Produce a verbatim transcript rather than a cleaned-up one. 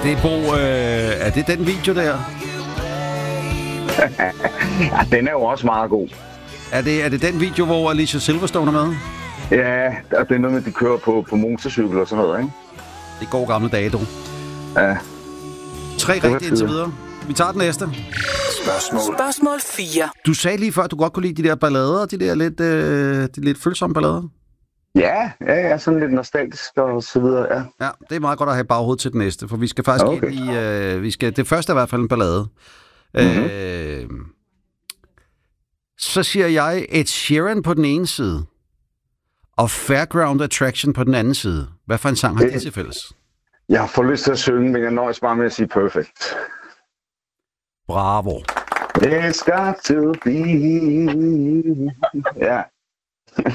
det, Bo, øh, er det den video der? Ja, den er jo også meget god. Er det, er det den video, hvor Alicia Silverstone er med? Ja, og det er noget med, at de kører på, på motorcykel og sådan noget, ikke? Det går gamle dage, du. Ja. Tre rigtige indtil videre. Vi tager den næste. Spørgsmål. Spørgsmål fire. Du sagde lige før, at du godt kunne lide de der ballader, de der lidt, øh, de lidt følsomme ballader. Ja, ja, ja, sådan lidt nostalgisk og så videre, ja. Ja, det er meget godt at have baghoved til den næste, for vi skal faktisk okay. ind i... Øh, vi skal, det første er i hvert fald en ballade. Mm-hmm. Øh, så siger jeg Ed Sheeran på den ene side, og Fairground Attraction på den anden side. Hvad for en sang har det, det til fælles? Jeg får lyst til at synge, men jeg nøjes bare med at sige Perfect. Bravo. It's got to be... Ja.